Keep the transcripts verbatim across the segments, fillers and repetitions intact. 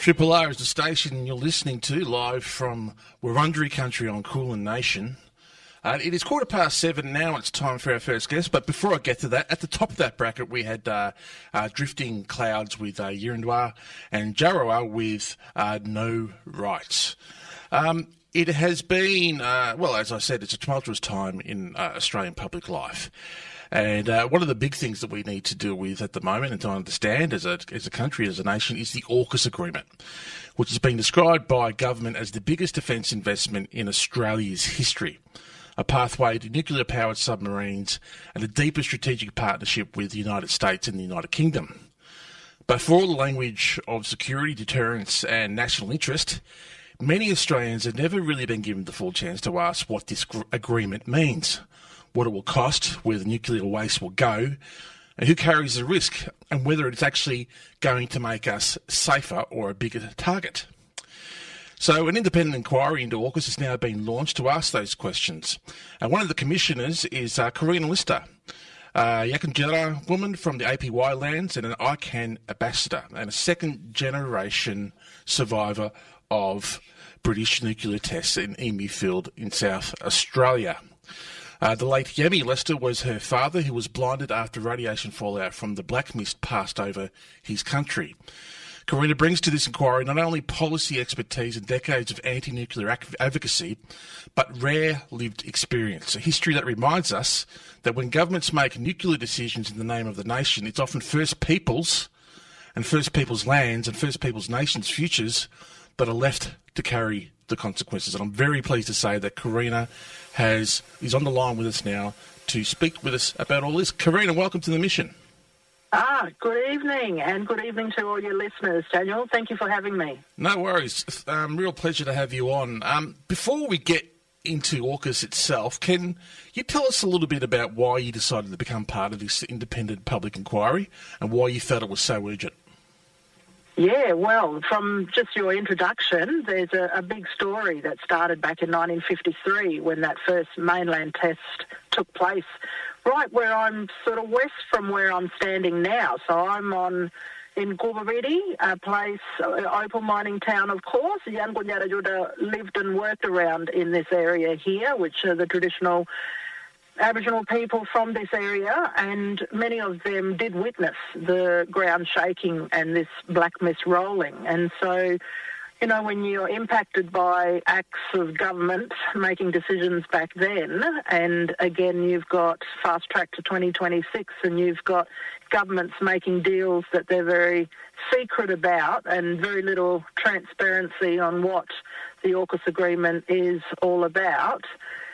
Triple R is the station you're listening to live from Wurundjeri country on Kulin Nation. Uh, it is quarter past seven now. It's time for our first guest. But before I get to that, at the top of that bracket, we had uh, uh, Drifting Clouds with uh, Yirindwa and Jarrawa with uh, No Rights. Um, it has been, uh, well, as I said, it's a tumultuous time in uh, Australian public life. And uh, one of the big things that we need to deal with at the moment and to understand as a, as a country, as a nation, is the AUKUS agreement, which has been described by government as the biggest defence investment in Australia's history, a pathway to nuclear-powered submarines and a deeper strategic partnership with the United States and the United Kingdom. But for all the language of security, deterrence and national interest, many Australians have never really been given the full chance to ask what this gr- agreement means, what it will cost, where the nuclear waste will go, and who carries the risk, and whether it's actually going to make us safer or a bigger target. So an independent inquiry into AUKUS has now been launched to ask those questions. And one of the commissioners is uh, Karina Lister, a Yagambjarra woman from the A P Y lands and an I CAN ambassador and a second-generation survivor of British nuclear tests in Emu Field in South Australia. Uh, the late Yemi Lister was her father, who was blinded after radiation fallout from the black mist passed over his country. Karina brings to this inquiry not only policy expertise and decades of anti-nuclear ac- advocacy, but rare lived experience, a history that reminds us that when governments make nuclear decisions in the name of the nation, it's often First Peoples and First Peoples' lands and First Peoples' nations' futures that are left to carry the consequences. And I'm very pleased to say that Karina has is on the line with us now to speak with us about all this. Karina, welcome to the mission. Ah, good evening, and good evening to all your listeners, Daniel. Thank you for having me. No worries. Um, real pleasure to have you on. Um, before we get into AUKUS itself, can you tell us a little bit about why you decided to become part of this independent public inquiry and why you felt it was so urgent? Yeah, well, from just your introduction, there's a, a big story that started back in nineteen fifty-three when that first mainland test took place, right where I'm sort of west from where I'm standing now. So I'm on in Gubbaridi, a place, uh, opal mining town, of course. Yangundjara Juda lived and worked around in this area here, which are the traditional Aboriginal people from this area, and many of them did witness the ground shaking and this black mist rolling. And so, you know, when you're impacted by acts of government making decisions back then, and again you've got fast track to twenty twenty-six and you've got governments making deals that they're very secret about and very little transparency on what the AUKUS agreement is all about,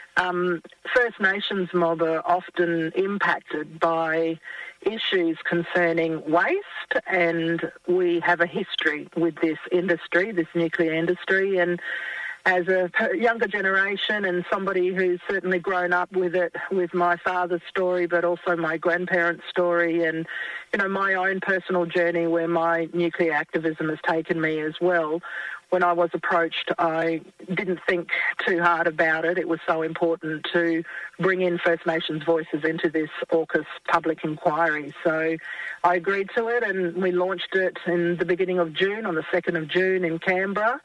Um, First Nations mob are often impacted by issues concerning waste, and we have a history with this industry, this nuclear industry, and as a younger generation and somebody who's certainly grown up with it, with my father's story, but also my grandparents' story, and, you know, my own personal journey where my nuclear activism has taken me as well. When I was approached, I didn't think too hard about it. It was so important to bring in First Nations voices into this AUKUS public inquiry. So I agreed to it, and we launched it in the beginning of June, on the second of June in Canberra.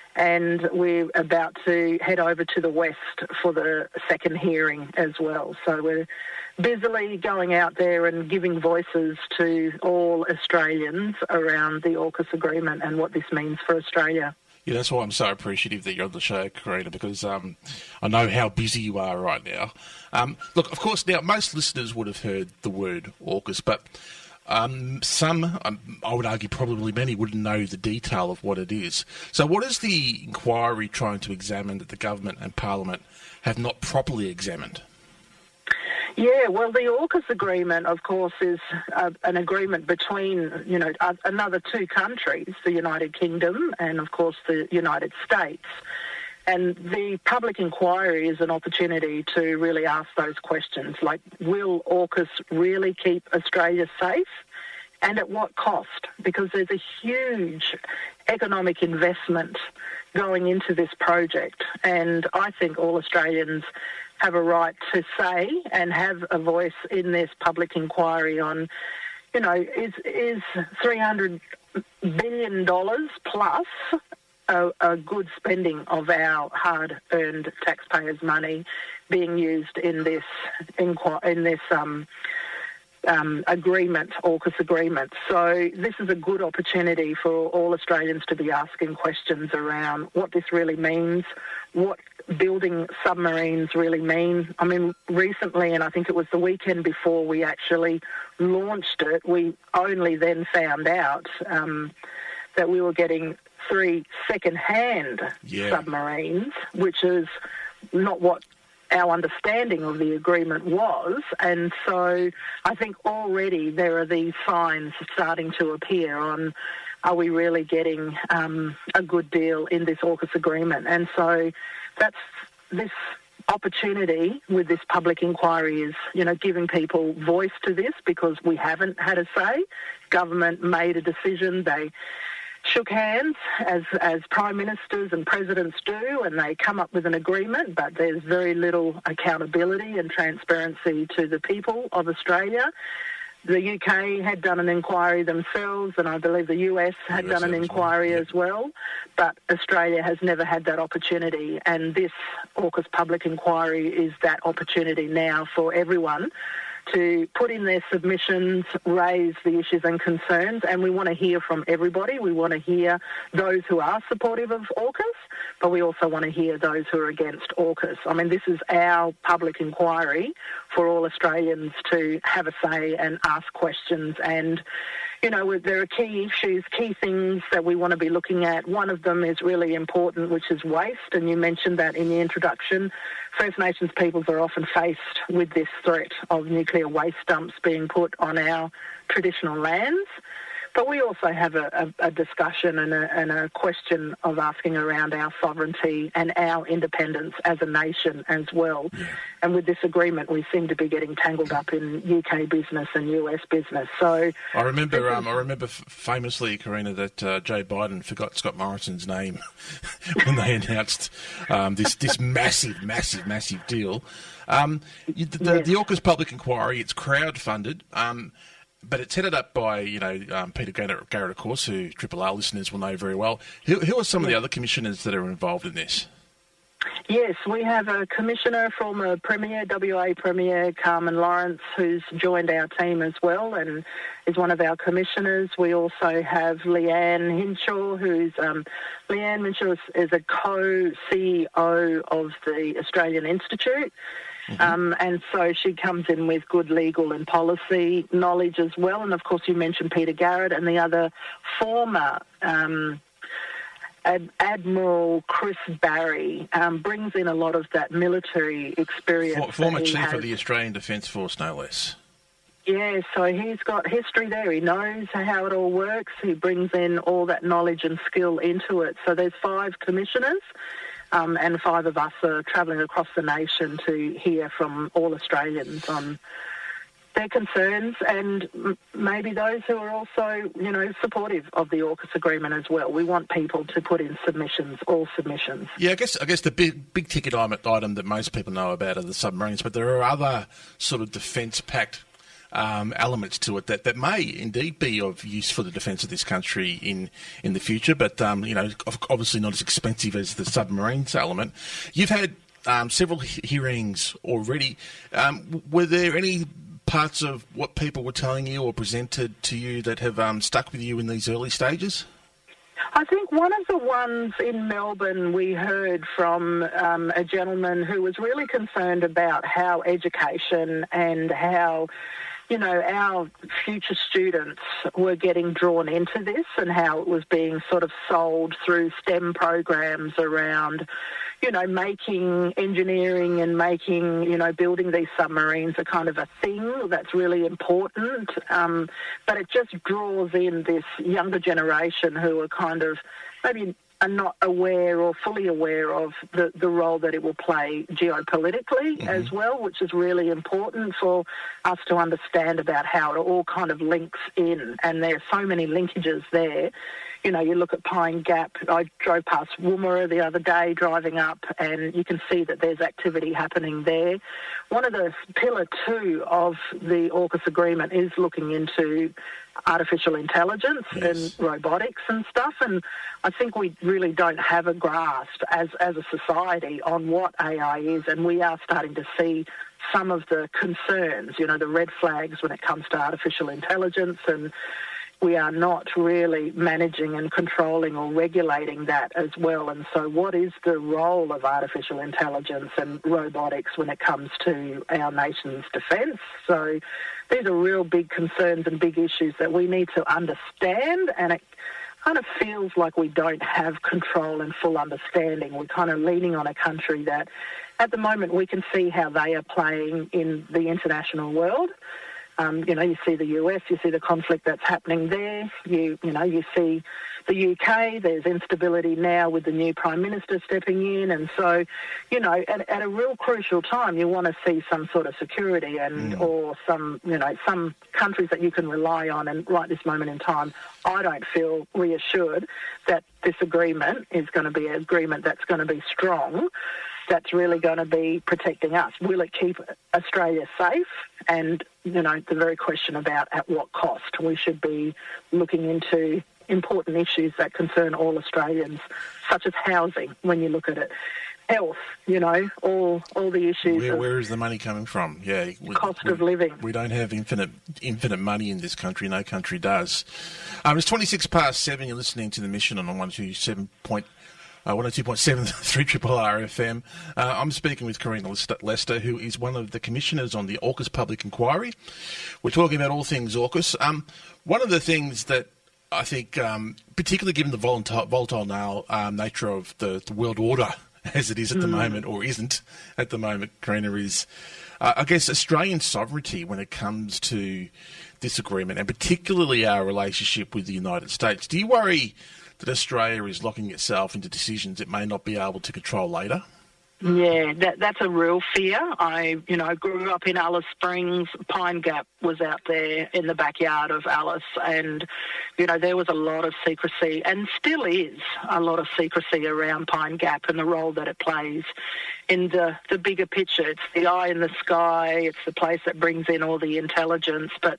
And we're about to head over to the west for the second hearing as well. So we're busily going out there and giving voices to all Australians around the AUKUS agreement and what this means for Australia. Yeah, that's why I'm so appreciative that you're on the show, Karina, because um, I know how busy you are right now. Um, look, of course, now most listeners would have heard the word AUKUS, but Um, some, um, I would argue probably many, wouldn't know the detail of what it is. So what is the inquiry trying to examine that the government and Parliament have not properly examined? Yeah, well, the AUKUS agreement, of course, is uh, an agreement between, you know, uh, another two countries, the United Kingdom and, of course, the United States. And the public inquiry is an opportunity to really ask those questions, like, will AUKUS really keep Australia safe, and at what cost? Because there's a huge economic investment going into this project, and I think all Australians have a right to say and have a voice in this public inquiry on, you know, is is three hundred billion dollars plus a, a good spending of our hard-earned taxpayers' money being used in this in, in this um, um, agreement, AUKUS agreement. So this is a good opportunity for all Australians to be asking questions around what this really means, what building submarines really mean. I mean, recently, and I think it was the weekend before we actually launched it, we only then found out um, that we were getting three second-hand yeah. submarines, which is not what our understanding of the agreement was. And so I think already there are these signs starting to appear on, are we really getting um, a good deal in this AUKUS agreement? And so that's this opportunity with this public inquiry is, you know, giving people voice to this, because we haven't had a say. Government made a decision. They shook hands as as prime ministers and presidents do, and they come up with an agreement, but there's very little accountability and transparency to the people of Australia. The U K had done an inquiry themselves, and I believe the U S had done an inquiry as well, but Australia has never had that opportunity, and this AUKUS public inquiry is that opportunity now for everyone to put in their submissions, raise the issues and concerns, and we want to hear from everybody. We want to hear those who are supportive of AUKUS, but we also want to hear those who are against AUKUS. I mean, this is our public inquiry for all Australians to have a say and ask questions. And, you know, there are key issues, key things that we want to be looking at. One of them is really important, which is waste, and you mentioned that in the introduction. First Nations peoples are often faced with this threat of nuclear waste dumps being put on our traditional lands. But we also have a, a, a discussion and a, and a question of asking around our sovereignty and our independence as a nation as well. Yeah. And with this agreement, we seem to be getting tangled up in U K business and U S business. So I remember, um, I remember famously, Karina, that uh, Joe Biden forgot Scott Morrison's name when they announced um, this this massive, massive, massive deal. Um, the, the, yes. the AUKUS public inquiry, it's crowd-funded. Um, But it's headed up by, you know, um, Peter Garrett, Garrett, of course, who Triple R listeners will know very well. Who, who are some of the other commissioners that are involved in this? Yes, we have a commissioner, former Premier, W A Premier Carmen Lawrence, who's joined our team as well and is one of our commissioners. We also have Leanne Hinshaw, who's um, Leanne Hinshaw is, is a co-C E O of the Australian Institute. Mm-hmm. Um, and so she comes in with good legal and policy knowledge as well. And, of course, you mentioned Peter Garrett, and the other former um, Ad- Admiral Chris Barry um, brings in a lot of that military experience. For, former chief has. of the Australian Defence Force, no less. Yeah, so he's got history there. He knows how it all works. He brings in all that knowledge and skill into it. So there's five commissioners. Um, and five of us are travelling across the nation to hear from all Australians on their concerns and m- maybe those who are also, you know, supportive of the AUKUS agreement as well. We want people to put in submissions, all submissions. Yeah, I guess I guess the big big ticket item that most people know about are the submarines, but there are other sort of defence-packed Um, elements to it that, that may indeed be of use for the defence of this country in, in the future, but, um, you know, obviously not as expensive as the submarines element. You've had um, several he- hearings already. Um, were there any parts of what people were telling you or presented to you that have um, stuck with you in these early stages? I think one of the ones in Melbourne we heard from um, a gentleman who was really concerned about how education and how, you know, our future students were getting drawn into this and how it was being sort of sold through STEM programs around, you know, making engineering and making, you know, building these submarines a kind of a thing that's really important. Um, but it just draws in this younger generation who are kind of maybe are not aware or fully aware of the, the role that it will play geopolitically mm-hmm. as well, which is really important for us to understand about how it all kind of links in. And there are so many linkages there. You know, you look at Pine Gap. I drove past Woomera the other day driving up, and you can see that there's activity happening there. One of the pillar two of the AUKUS agreement is looking into artificial intelligence Yes. and robotics and stuff, and I think we really don't have a grasp as, as a society on what A I is, and we are starting to see some of the concerns, you know, the red flags when it comes to artificial intelligence, and we are not really managing and controlling or regulating that as well. And so what is the role of artificial intelligence and robotics when it comes to our nation's defence? So these are real big concerns and big issues that we need to understand, and it kind of feels like we don't have control and full understanding. We're kind of leaning on a country that at the moment we can see how they are playing in the international world. Um, you know, you see the U S, you see the conflict that's happening there. You, you know, you see the U K. There's instability now with the new Prime Minister stepping in, and so, you know, at, at a real crucial time, you want to see some sort of security and mm. or some, you know, some countries that you can rely on. And right this moment in time, I don't feel reassured that this agreement is going to be an agreement that's going to be strong, that's really going to be protecting us. Will it keep Australia safe? And, you know, the very question about at what cost. We should be looking into important issues that concern all Australians, such as housing, when you look at it. Health, you know, all all the issues. Where, of where is the money coming from? Yeah, we, cost we, of living. We don't have infinite infinite money in this country. No country does. Um, it's twenty-six past seven. You're listening to The Mission on one two seven point. Uh, one oh two point seven, three R R R F M. Uh, I'm speaking with Karina Lester, who is one of the commissioners on the AUKUS public inquiry. We're talking about all things AUKUS. Um, one of the things that I think, um, particularly given the volatile, volatile now, um, nature of the, the world order as it is at mm. the moment, or isn't at the moment, Karina, is, uh, I guess, Australian sovereignty when it comes to this agreement, and particularly our relationship with the United States. Do you worry that Australia is locking itself into decisions it may not be able to control later? Yeah, that, that's a real fear. I, you know, grew up in Alice Springs. Pine Gap was out there in the backyard of Alice, and, you know, there was a lot of secrecy, and still is a lot of secrecy around Pine Gap and the role that it plays in the, the bigger picture. It's the eye in the sky. It's the place that brings in all the intelligence, but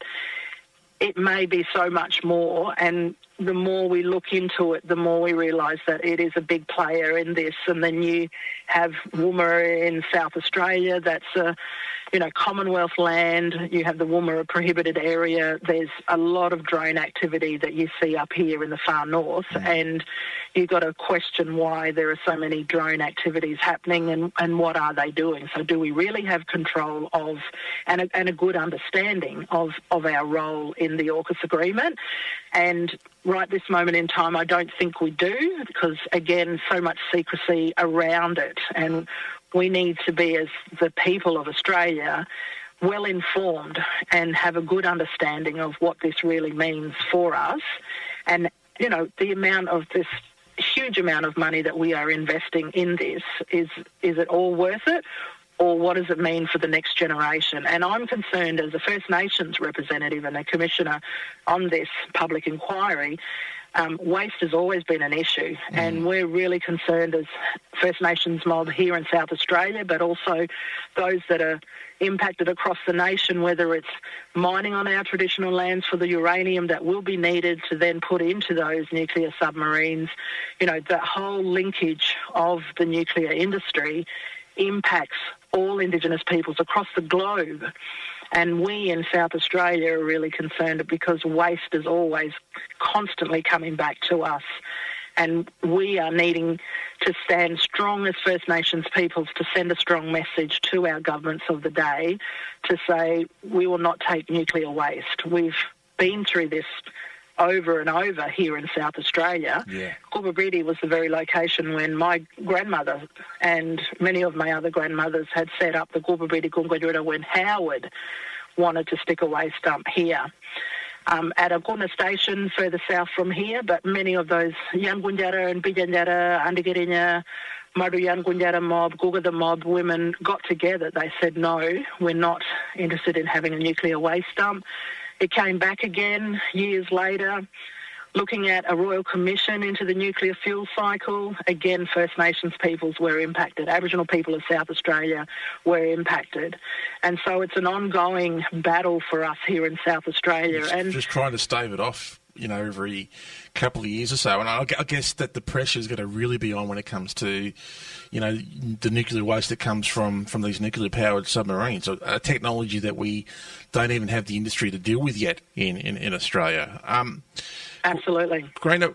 it may be so much more, and the more we look into it, the more we realise that it is a big player in this. And then you have Woomera in South Australia, that's a, you know, Commonwealth land. You have the Woomera prohibited area. There's a lot of drone activity that you see up here in the far north, mm. and you've got to question why there are so many drone activities happening, and, and what are they doing. So do we really have control of and a, and a good understanding of, of our role in the AUKUS agreement? And right this moment in time, I don't think we do, because, again, so much secrecy around it. And we need to be, as the people of Australia, well informed and have a good understanding of what this really means for us. And, you know, the amount of this huge amount of money that we are investing in this, is is it all worth it? Or what does it mean for the next generation? And I'm concerned as a First Nations representative and a commissioner on this public inquiry, um, waste has always been an issue. Mm. And we're really concerned as First Nations mob here in South Australia, but also those that are impacted across the nation, whether it's mining on our traditional lands for the uranium that will be needed to then put into those nuclear submarines. You know, the whole linkage of the nuclear industry impacts all Indigenous peoples across the globe. And we in South Australia are really concerned because waste is always constantly coming back to us. And we are needing to stand strong as First Nations peoples to send a strong message to our governments of the day to say we will not take nuclear waste. We've been through this over and over here in South Australia. Yeah. Gubba was the very location when my grandmother and many of my other grandmothers had set up the Gubba Gungadjura when Howard wanted to stick a waste dump here. Um, at Aguna Station, further south from here, but many of those Yangunjara and Bijanjara, Andigirinya, Madu Yangunjara mob, Gugada mob women got together. They said, no, we're not interested in having a nuclear waste dump. It came back again years later. looking at a royal commission into the nuclear fuel cycle. Again, First Nations peoples were impacted. Aboriginal people of South Australia were impacted. And so it's an ongoing battle for us here in South Australia. Just, and just trying to stave it off, you know, every couple of years or so. And I, I guess that the pressure is going to really be on when it comes to, you know, the nuclear waste that comes from, from these nuclear-powered submarines, a, a technology that we don't even have the industry to deal with yet in, in, in Australia. Um, Absolutely. Karina,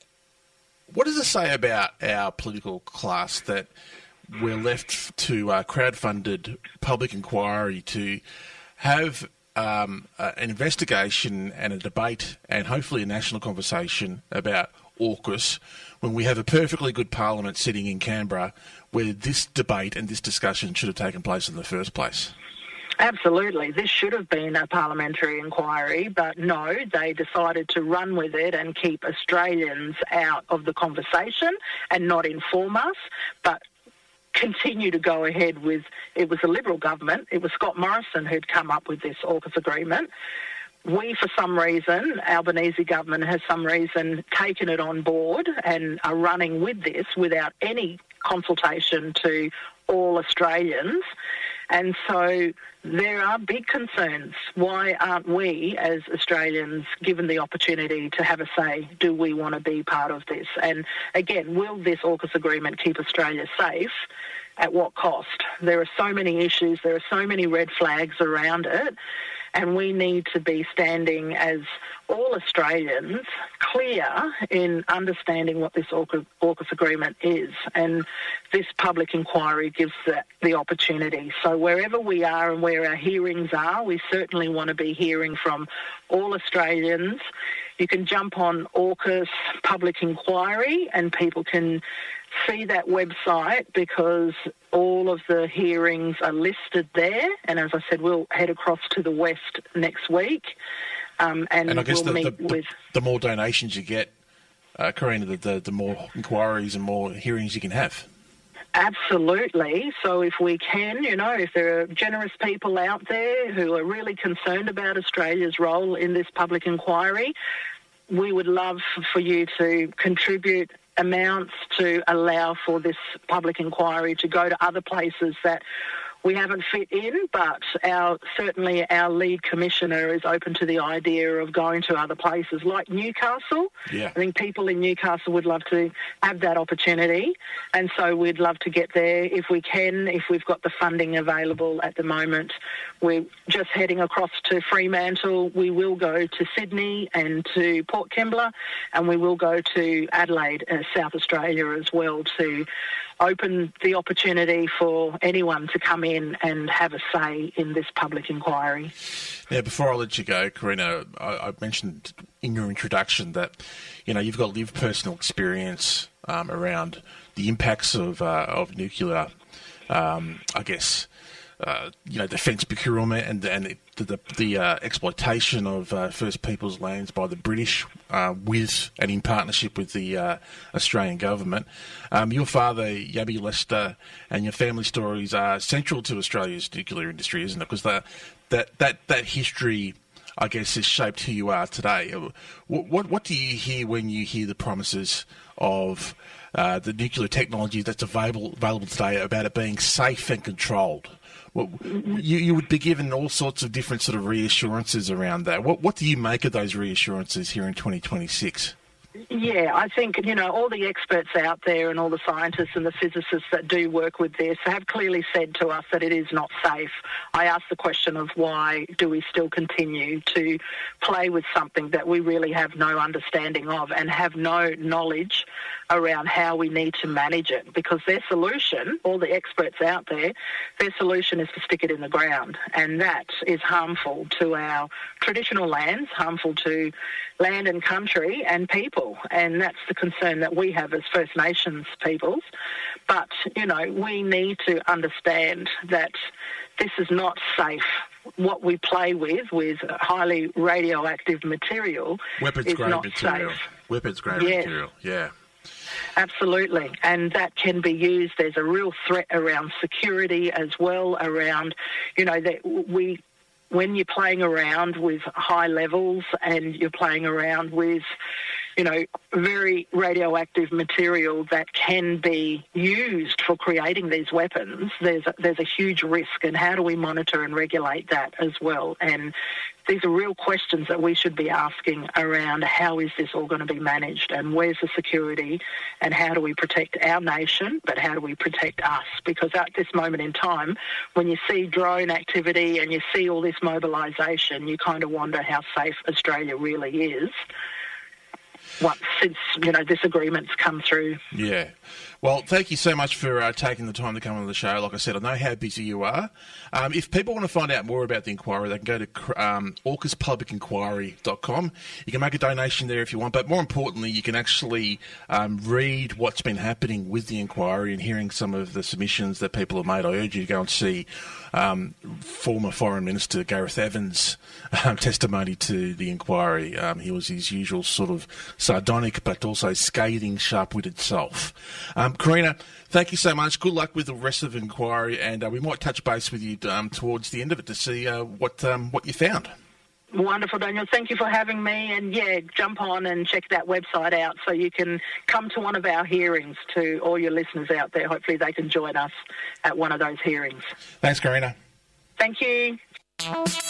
what does it say about our political class that we're left to uh, crowd-funded public inquiry to have um, uh, an investigation and a debate and hopefully a national conversation about AUKUS when we have a perfectly good parliament sitting in Canberra where this debate and this discussion should have taken place in the first place? Absolutely. This should have been a parliamentary inquiry, but no, they decided to run with it and keep Australians out of the conversation and not inform us, but continue to go ahead with, it was a Liberal government, it was Scott Morrison who'd come up with this AUKUS agreement. We, for some reason, Albanese government has some reason taken it on board and are running with this without any consultation to all Australians. And so there are big concerns. Why aren't we, as Australians, given the opportunity to have a say? Do we want to be part of this? And again, will this AUKUS agreement keep Australia safe? At what cost? There are so many issues, there are so many red flags around it, and we need to be standing as all Australians clear in understanding what this AUKUS agreement is. And this public inquiry gives that, the opportunity. So wherever we are and where our hearings are, we certainly want to be hearing from all Australians. You can jump on AUKUS Public Inquiry and people can see that website because all of the hearings are listed there. And as I said, we'll head across to the West next week. Um, and, and I guess we'll the, meet the, with... the more donations you get, uh, Karina, the, the, the more inquiries and more hearings you can have. Absolutely. So if we can, you know, if there are generous people out there who are really concerned about Australia's role in this public inquiry, we would love for you to contribute amounts to allow for this public inquiry to go to other places that we haven't fit in, but our certainly our lead commissioner is open to the idea of going to other places like Newcastle. Yeah. I think people in Newcastle would love to have that opportunity, and so we'd love to get there if we can, if we've got the funding available at the moment. We're just heading across to Fremantle. We will go to Sydney and to Port Kembla, and we will go to Adelaide, uh, South Australia as well, to open the opportunity for anyone to come in and have a say in this public inquiry. Now, before I let you go, Karina, I, I mentioned in your introduction that, you know, you've got lived personal experience um, around the impacts of uh, of nuclear, um, I guess, uh, you know, defence procurement and and the the, the uh, exploitation of uh, First Peoples lands by the British uh, with and in partnership with the uh, Australian government. Um, your father, Yabby Lester, and your family stories are central to Australia's nuclear industry, isn't it? Because that that that that history, I guess, has shaped who you are today. What what, what do you hear when you hear the promises of uh, the nuclear technology that's available available today about it being safe and controlled? Well, you, you would be given all sorts of different sort of reassurances around that. What what do you make of those reassurances here in twenty twenty-six? Yeah, I think, you know, all the experts out there and all the scientists and the physicists that do work with this have clearly said to us that it is not safe. I asked the question of why do we still continue to play with something that we really have no understanding of and have no knowledge around how we need to manage it, because their solution, all the experts out there, their solution is to stick it in the ground, and that is harmful to our traditional lands, harmful to land and country and people, and that's the concern that we have as First Nations peoples. But, you know, we need to understand that this is not safe. What we play with, with highly radioactive material, is not material. safe. Weapons-grade Yes. material, yeah. Absolutely, and that can be used. There's a real threat around security as well, around, you know, that we, when you're playing around with high levels and you're playing around with, you know, very radioactive material that can be used for creating these weapons, there's a, there's a huge risk. And how do we monitor and regulate that as well? And these are real questions that we should be asking around how is this all going to be managed and where's the security and how do we protect our nation, but how do we protect us? Because at this moment in time, when you see drone activity and you see all this mobilisation, you kind of wonder how safe Australia really is. Once since, you know, this agreement's come through. Yeah. Well, thank you so much for uh, taking the time to come on the show. Like I said, I know how busy you are. Um, if people want to find out more about the inquiry, they can go to um, AUKUS public inquiry dot com. You can make a donation there if you want, but more importantly, you can actually um, read what's been happening with the inquiry and hearing some of the submissions that people have made. I urge you to go and see um, former Foreign Minister Gareth Evans' um, testimony to the inquiry. Um, he was his usual sort of sardonic but also scathing, sharp-witted self. Um, Karina, thank you so much. Good luck with the rest of the inquiry, and uh, we might touch base with you um, towards the end of it to see uh, what um, what you found. Wonderful, Daniel. Thank you for having me. And, yeah, jump on and check that website out so you can come to one of our hearings. To all your listeners out there, hopefully they can join us at one of those hearings. Thanks, Karina. Thank you.